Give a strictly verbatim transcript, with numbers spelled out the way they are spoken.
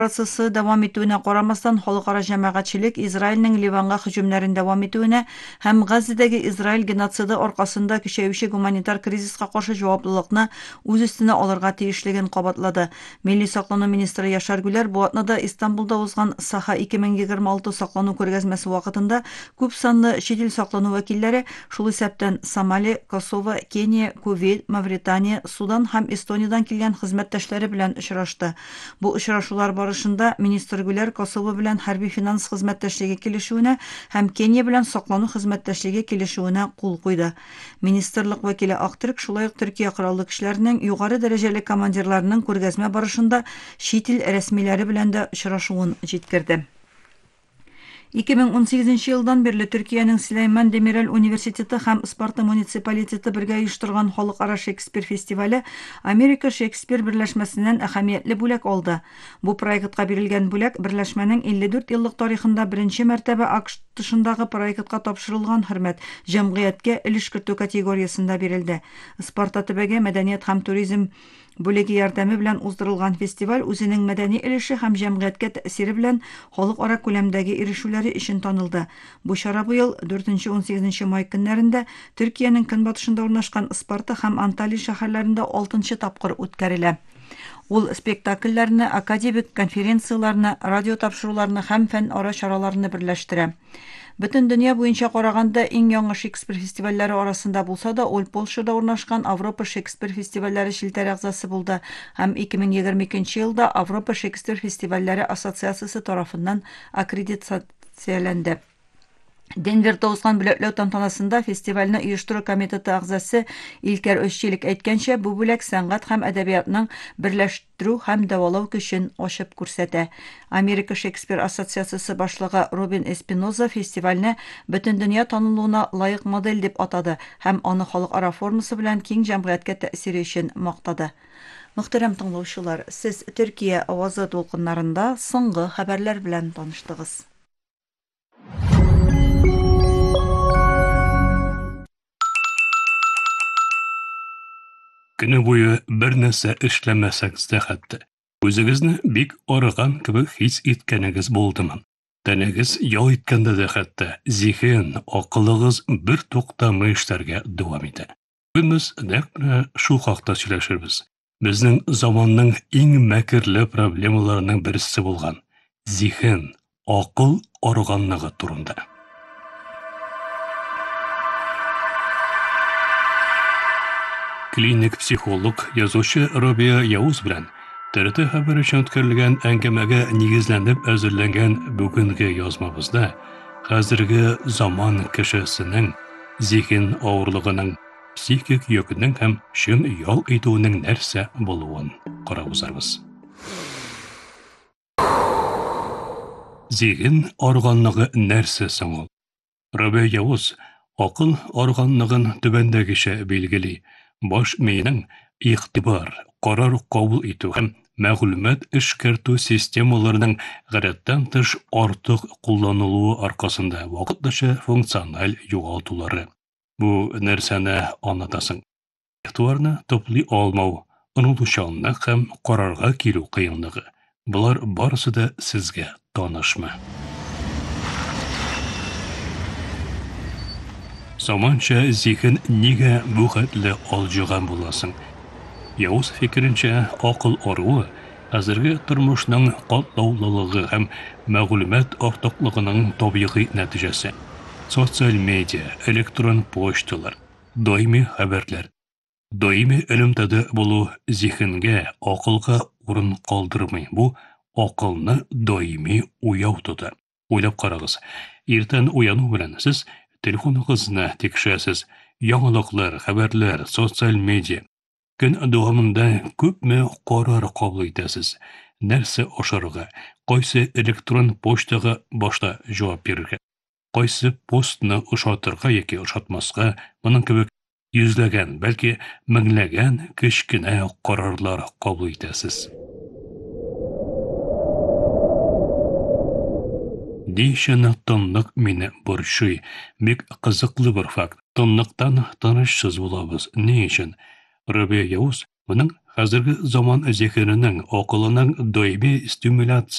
процессы дәвам итүенә карамастан, халыкара җәмәгатьчелек Израильнең Ливанга һөҗүмнәрен дәвам итүенә һәм Газадагы Израиль геноциды аркасында көчәюче гуманитар кризиска каршы җаваплылыкны үз өстенә алырга тиешлеген кабатлады. Милли саклану министры Яшар Гүләр бу атнада Истанбулда узган Саха ике мең егерме алты саклану күргәзмәсе вакытында күп санлы чит ил саклану вәкилләре, шул исәптән Сомали, Косово, Кения, Кувейт, Мавритания, Судан һәм Эстониядән килгән хезмәттәшләре белән очрашты. Бу очрашулар барышында министр Гүләр Косово белән хәрби финанс хезмәттәшлеге килешүенә һәм Кения белән саклану хезмәттәшлеге килешүенә кул куйды. Министрлык вәкиле Актырк шулай ук Төркия кораллы көчләренең югары дәрәҗәле командирларының күргәзмә барышында чит ил рәсмиләре белән дә очрашуын җиткерде. ике мең унсигезенче елдан бирле Төркиянең Сөләйман Демирел университеты һәм Спарта муниципалитеты бергә оештырган халыкара Шекспир фестивале Америка Шекспир берләшмәсеннән әһәмиятле бүләк алды. Бу проектка бирелгән бүләк берләшмәнең илле дүрт еллык тарихында беренче мәртәбә АКШ тышындагы проектка тапшырылган хөрмәт җәмгыятькә өлеш кертү категориясендә бирелде. Спарта төбәге мәдәният һәм туризм бүлеге ярдәме белән уздырылган фестиваль үзенең мәдәни өлеше һәм җәмгыятькә тәэсире белән халыкара күләмдәге ирешүләре өчен танылды. Бу чара быел дүртенче-унсигезенче май көннәрендә Төркиянең көнбатышында урнашкан Спарта һәм Анталия шәһәрләрендә алтынчы тапкыр үткәрелә. Ул спектакльләрне, академик конференцияларны, радио тапшыруларны һәм фән-ара чараларны берләштерә. Бөтен дөнья буенча караганда иң яңа Шекспир фестивальләре арасында булса да, ул Польшада урнашкан Авропа Шекспир фестивальләре шилтәр әгъзасы булды һәм ике мең егерме икенче елда Авропа Шекспир фестивальләре ассоциациясе тарафыннан аккредитацияләнде. Денверда узган бүләкләү тантанасында фестивальне оештыру комитеты әгъзасы Илкәр Özçelik әйткәнчә, бу бүләк сәнгать һәм әдәбиятның берләштерү һәм дәвалау көчен ачып күрсәтә. Америка Шекспир ассоциациясе башлыгы Робин Эспиноза фестивальне бөтен дөнья танылуына лаек модель дип атады һәм аны халыкара формасы белән киң җәмгыятькә тәэсире өчен мактады. Мөхтәрәм тыңлаучылар, сез Төркия авазы тулкыннарында соңгы хәбәрләр белән таныштыгыз. Көне буе бер нәрсә эшләмәсәгез дә хәтта үзегезне бик арыган кебек хис иткәнегез булдымы? Тәнегез ял иткәндә дә хәтта зиһен, акылыгыз бер туктамый эшләргә дәвам итә. Без нәкъ шул хакта сөйләшербез. Безнең заманның иң мәкерле проблемаларының берсе булган зиһен, акыл арыганлыгы турында. Клиник психолог язучы Робия Яуз белән Т Р Т хәбәр өчен үткәрелгән әңгәмәгә нигезләнеп әзерләнгән бүгенге язмабызда хәзерге заман кешесенең зиһен авырлыгының, психик йөкнең һәм чын ял итүенең нәрсә булуын карап узарбыз. Зиһен арыганлыгы нәрсә соң ул? Робия Яуз акыл арыганлыгын түбәндәгечә билгели. Баш миянең игътибар, карар кабул итү һәм мәгълүмат эшкәртү системаларының гадәттән тыш артык кулланылуы аркасында вакытлыча функциональ югалтулары. Бу нәрсәне аңлатасың. Игътибарны туплый алмау, онытучанлык һәм карарга килү кыенлыгы. Булар барысы да сезгә танышмы? Заманча зиһен нигә бу хәтле алҗыган буласың? Яуз фикеренчә, акыл аруы хәзерге тормышның катлаулылыгы һәм мәгълүмат артыклыгының табигый нәтиҗәсе. Социаль медиа, электрон почталар, даими хәбәрләр, даими элемтәдә булу зиһенгә, акылга урын калдырмый. Бу акылны даими уяу тота. Уйлап карагыз. Иртән уяну белән сез телефоныгызны тикшерәсез, яңалыклар, хәбәрләр, социаль медиа. Көн дәвамында күпме карар кабул итәсез? Нәрсә ашарга, кайсы электрон почтага башта җавап бирергә, кайсы постны ошатырга яки ошатмаска, моның кебек йөзләгән, бәлки меңләгән кечкенә карарлар кабул итәсез. Дишән тынлык мине борчый. Бик кызыклы бер факт. Тынлыктан тынычсыз булабыз. Ни өчен? Робия Яуз моның хәзерге заман зиһененең, акылының даими стимуляция